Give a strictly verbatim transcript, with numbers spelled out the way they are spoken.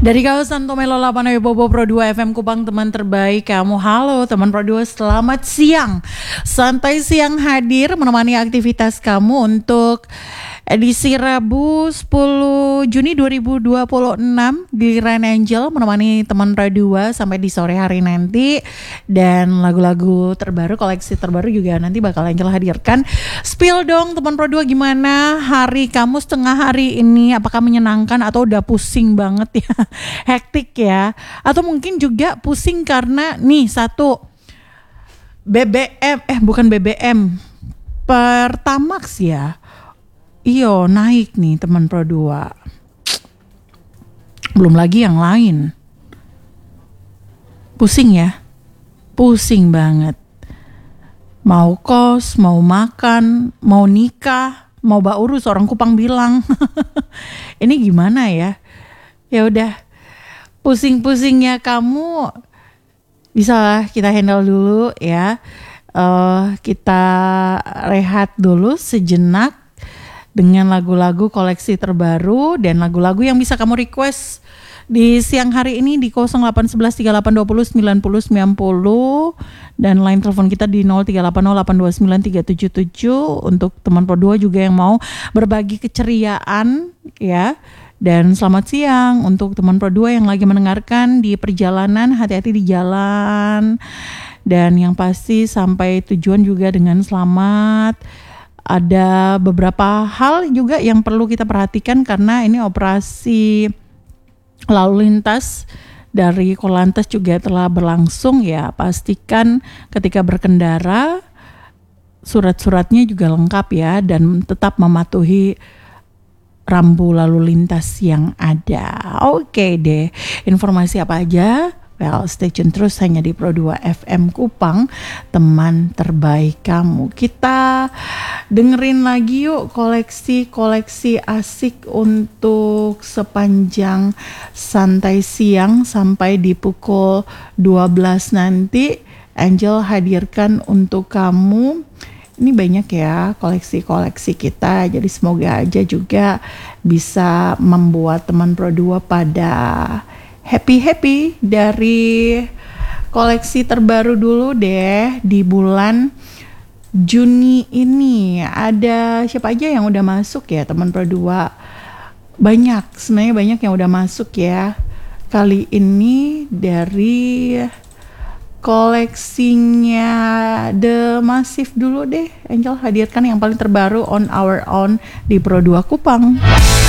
Dari kawasan Tomelo delapan Bobo Pro dua F M Kupang, teman terbaik kamu. Halo teman Pro dua, selamat siang. Santai siang hadir menemani aktivitas kamu untuk edisi Rabu sepuluh Juni dua ribu dua puluh enam. Giliran Angel menemani teman Pro dua sampai di sore hari nanti. Dan lagu-lagu terbaru, koleksi terbaru juga nanti bakal Angel hadirkan. Spill dong teman Pro dua, gimana hari kamu setengah hari ini? Apakah menyenangkan atau udah pusing banget ya? Hektik ya, atau mungkin juga pusing karena nih satu B B M eh bukan B B M Pertamax ya, iyo naik nih teman Pro dua, belum lagi yang lain. Pusing ya, pusing banget, mau kos, mau makan, mau nikah, mau baurus, orang Kupang bilang. Ini gimana ya? Ya udah, pusing-pusingnya kamu bisa lah kita handle dulu ya. Uh, kita rehat dulu sejenak dengan lagu-lagu koleksi terbaru dan lagu-lagu yang bisa kamu request di siang hari ini di nol delapan satu satu tiga delapan dua nol sembilan nol sembilan nol dan line telepon kita di nol tiga delapan nol delapan dua sembilan tiga tujuh tujuh untuk teman Pro dua juga yang mau berbagi keceriaan ya. Dan selamat siang untuk teman Pro dua yang lagi mendengarkan di perjalanan, hati-hati di jalan. Dan yang pasti sampai tujuan juga dengan selamat. Ada beberapa hal juga yang perlu kita perhatikan karena ini operasi lalu lintas dari Korlantas juga telah berlangsung ya. Pastikan ketika berkendara surat-suratnya juga lengkap ya dan tetap mematuhi rambu lalu lintas yang ada. Oke deh, informasi apa aja? Well, stay tune terus hanya di Pro dua F M Kupang, teman terbaik kamu. Kita dengerin lagi yuk koleksi-koleksi asik untuk sepanjang santai siang sampai di pukul dua belas nanti. Angel hadirkan untuk kamu. Ini banyak ya koleksi-koleksi kita, jadi semoga aja juga bisa membuat teman Pro dua pada happy-happy. Dari koleksi terbaru dulu deh di bulan Juni ini. Ada siapa aja yang udah masuk ya teman Pro dua? Banyak, sebenarnya banyak yang udah masuk ya. Kali ini dari koleksinya The Massive dulu deh, Angel hadirkan yang paling terbaru On Our Own di Pro dua Kupang.